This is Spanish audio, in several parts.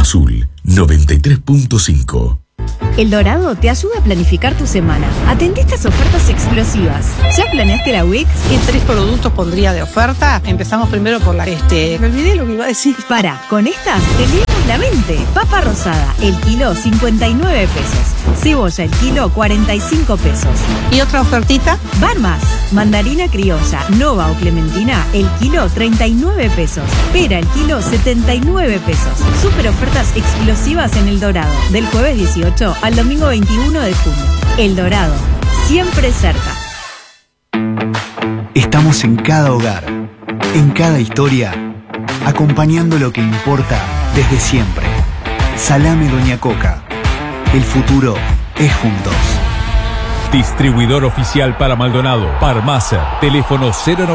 Azul 93.5. El Dorado te ayuda a planificar tu semana. Atendé estas ofertas explosivas. ¿Ya planeaste la Wix? ¿Qué 3 productos pondría de oferta? Empezamos primero por la... Me olvidé lo que iba a decir. Con estas te leemos la mente. Papa rosada, el kilo 59 pesos. Cebolla, el kilo 45 pesos. ¿Y otra ofertita? Van más. Mandarina criolla, nova o clementina, el kilo 39 pesos. Pera, el kilo 79 pesos. Super ofertas explosivas en El Dorado. Del jueves 18 al domingo 21 de junio. El Dorado, siempre cerca. Estamos en cada hogar, en cada historia, acompañando lo que importa desde siempre. Salame Doña Coca. El futuro es juntos. Distribuidor oficial para Maldonado, Parmacer, teléfono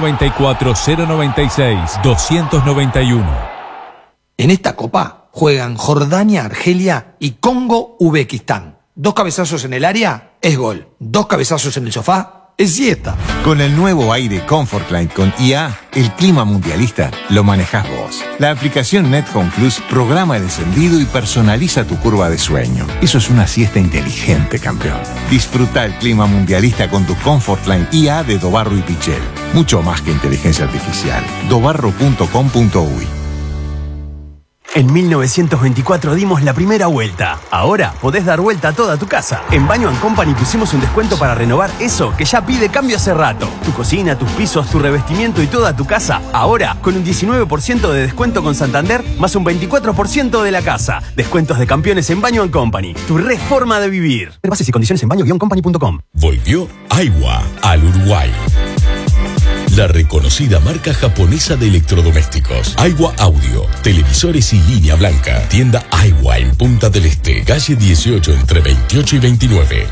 094-096-291. En esta copa juegan Jordania, Argelia y Congo, Uzbekistán. 2 cabezazos en el área es gol. 2 cabezazos en el sofá es siesta. Con el nuevo aire Comfortline con IA, el clima mundialista lo manejás vos. La aplicación NetHome Plus programa el encendido y personaliza tu curva de sueño. Eso es una siesta inteligente, campeón. Disfruta el clima mundialista con tu Comfortline IA de Dobarro y Pichel. Mucho más que inteligencia artificial. dobarro.com.uy. En 1924 dimos la primera vuelta. Ahora podés dar vuelta a toda tu casa. En Baño & Company pusimos un descuento para renovar eso que ya pide cambio hace rato. Tu cocina, tus pisos, tu revestimiento y toda tu casa. Ahora con un 19% de descuento con Santander más un 24% de la casa. Descuentos de campeones en Baño & Company. Tu reforma de vivir. Bases y condiciones en baño-company.com. Volvió Aiwa al Uruguay. La reconocida marca japonesa de electrodomésticos. Aiwa Audio, televisores y línea blanca. Tienda Aiwa en Punta del Este, calle 18 entre 28 y 29.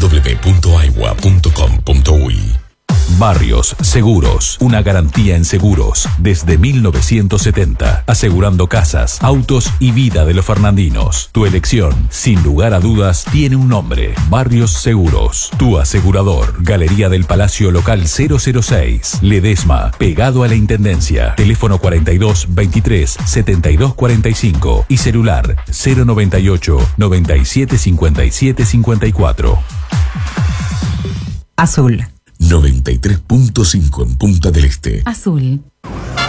www.aiwa.com.uy. Barrios Seguros, una garantía en seguros desde 1970, asegurando casas, autos y vida de los fernandinos. Tu elección, sin lugar a dudas, tiene un nombre: Barrios Seguros. Tu asegurador. Galería del Palacio Local 006, Ledesma, pegado a la Intendencia. Teléfono 42 23 72 45 y celular 098 97 57 54. Azul 93.5 en Punta del Este. Azul.